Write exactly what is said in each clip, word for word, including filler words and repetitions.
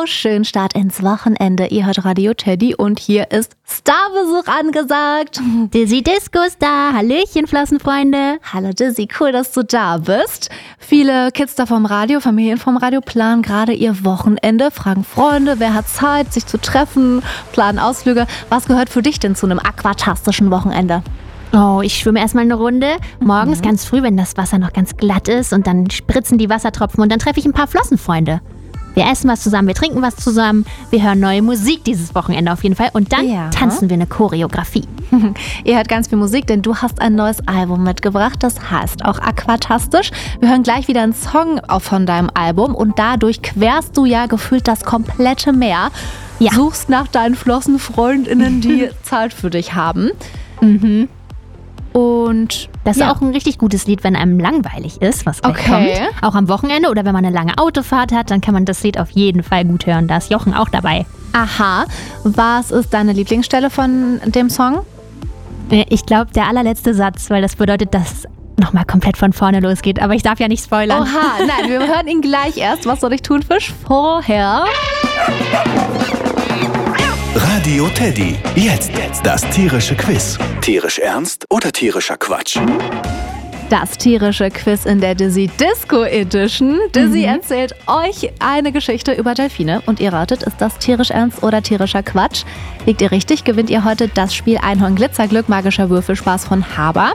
schönen Start ins Wochenende. Ihr hört Radio Teddy und hier ist Starbesuch angesagt. Dizzy Disco ist da. Hallöchen, Flossenfreunde. Hallo Dizzy, cool, dass du da bist. Viele Kids da vom Radio, Familien vom Radio planen gerade ihr Wochenende, fragen Freunde, wer hat Zeit, sich zu treffen, planen Ausflüge. Was gehört für dich denn zu einem aquatastischen Wochenende? Oh, ich schwimme erstmal eine Runde. Morgens mhm. ganz früh, wenn das Wasser noch ganz glatt ist und dann spritzen die Wassertropfen und dann treffe ich ein paar Flossenfreunde. Wir essen was zusammen, wir trinken was zusammen, wir hören neue Musik dieses Wochenende auf jeden Fall und dann ja. tanzen wir eine Choreografie. Ihr hört ganz viel Musik, denn du hast ein neues Album mitgebracht, das heißt auch Aquatastisch. Wir hören gleich wieder einen Song von deinem Album und dadurch querst du ja gefühlt das komplette Meer. Ja. Suchst nach deinen FlossenfreundInnen, die Zeit für dich haben. Mhm. Und das ja. ist auch ein richtig gutes Lied, wenn einem langweilig ist, was gleich okay. kommt. Auch am Wochenende oder wenn man eine lange Autofahrt hat, dann kann man das Lied auf jeden Fall gut hören. Da ist Jochen auch dabei. Aha. Was ist deine Lieblingsstelle von dem Song? Ich glaube, der allerletzte Satz, weil das bedeutet, dass nochmal komplett von vorne losgeht. Aber ich darf ja nicht spoilern. Oha, nein, wir hören ihn gleich erst. Was soll ich tun, Fisch? Vorher... Radio Teddy. Jetzt das tierische Quiz. Tierisch ernst oder tierischer Quatsch? Das tierische Quiz in der Dizzy Disco Edition. Dizzy mhm. erzählt euch eine Geschichte über Delfine und ihr ratet, ist das tierisch ernst oder tierischer Quatsch? Liegt ihr richtig, gewinnt ihr heute das Spiel Einhorn Glitzerglück, magischer Würfelspaß von Haber.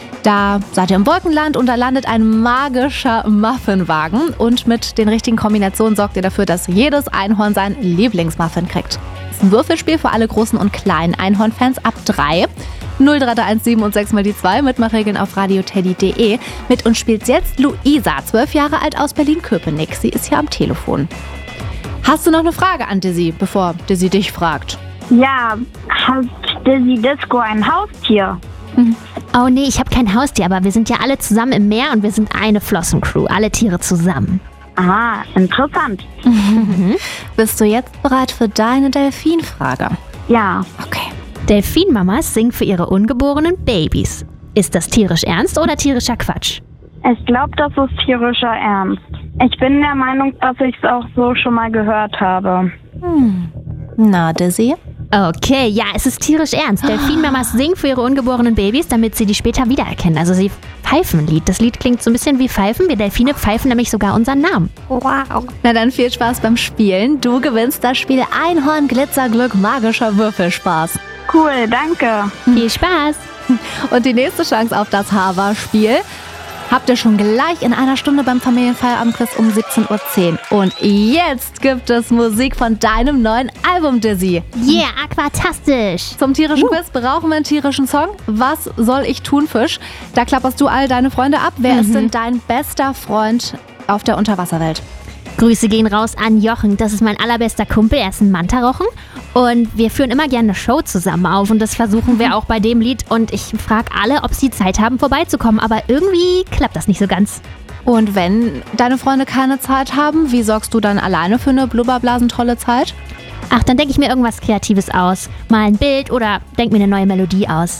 Da seid ihr im Wolkenland und da landet ein magischer Muffinwagen und mit den richtigen Kombinationen sorgt ihr dafür, dass jedes Einhorn sein Lieblingsmuffin kriegt. Das ist ein Würfelspiel für alle großen und kleinen Einhorn-Fans ab drei. null drei drei eins sieben und sechs mal die zwei. Mitmachregeln auf radioteddy punkt de. Mit uns spielt jetzt Luisa, zwölf Jahre alt aus Berlin-Köpenick. Sie ist hier am Telefon. Hast du noch eine Frage an Dizzy, bevor Dizzy dich fragt? Ja, hat Dizzy Disco ein Haustier? Mhm. Oh nee, ich habe kein Haustier, aber wir sind ja alle zusammen im Meer und wir sind eine Flossencrew, alle Tiere zusammen. Aha, interessant. Mhm. Bist du jetzt bereit für deine Delfinfrage? Ja. Okay. Delfinmamas singen für ihre ungeborenen Babys. Ist das tierisch ernst oder tierischer Quatsch? Ich glaube, das ist tierischer Ernst. Ich bin der Meinung, dass ich es auch so schon mal gehört habe. Hm. Na, Dizzy? Okay, ja, es ist tierisch ernst. Delfinmamas singen für ihre ungeborenen Babys, damit sie die später wiedererkennen. Also sie pfeifen ein Lied. Das Lied klingt so ein bisschen wie Pfeifen. Wir Delfine pfeifen nämlich sogar unseren Namen. Wow. Na dann viel Spaß beim Spielen. Du gewinnst das Spiel Einhorn Glitzerglück, magischer Würfelspaß. Cool, danke. Viel Spaß. Und die nächste Chance auf das Haber-Spiel habt ihr schon gleich in einer Stunde beim Familienfeierabendquiz um siebzehn Uhr zehn. Und jetzt gibt es Musik von deinem neuen Album, Dizzy. Yeah, aquatastisch. Zum tierischen uh. Quiz brauchen wir einen tierischen Song. Was soll ich tun, Fisch? Da klapperst du all deine Freunde ab. Wer mhm. ist denn dein bester Freund auf der Unterwasserwelt? Grüße gehen raus an Jochen. Das ist mein allerbester Kumpel. Er ist ein Mantarochen. Und wir führen immer gerne eine Show zusammen auf. Und das versuchen wir auch bei dem Lied. Und ich frage alle, ob sie Zeit haben, vorbeizukommen. Aber irgendwie klappt das nicht so ganz. Und wenn deine Freunde keine Zeit haben, wie sorgst du dann alleine für eine blubberblasentolle Zeit? Ach, dann denke ich mir irgendwas Kreatives aus. Mal ein Bild oder denk mir eine neue Melodie aus.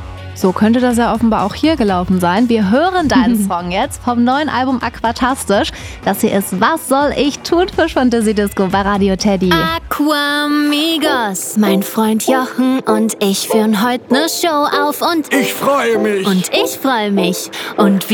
So könnte das ja offenbar auch hier gelaufen sein. Wir hören deinen Song jetzt vom neuen Album Aquatastisch. Das hier ist Was soll ich tun, Fisch von Dizzy Disco bei Radio Teddy. Aquamigos, mein Freund Jochen und ich führen heute ne Show auf und ich freue mich und ich freue mich und